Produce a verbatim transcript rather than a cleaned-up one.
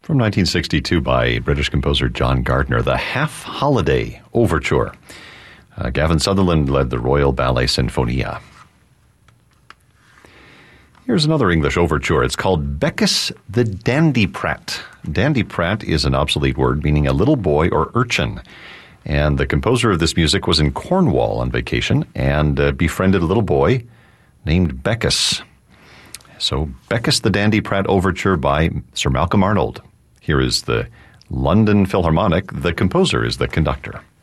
From nineteen sixty-two by British composer John Gardner, the Half Holiday Overture. Uh, Gavin Sutherland led the Royal Ballet Sinfonia. Here's another English overture. It's called Beckus the Dandyprat. Dandyprat is an obsolete word meaning a little boy or urchin. And the composer of this music was in Cornwall on vacation and uh, befriended a little boy named Beckus. So Beckus the Dandyprat Overture by Sir Malcolm Arnold. Here is the London Philharmonic. The composer is the conductor.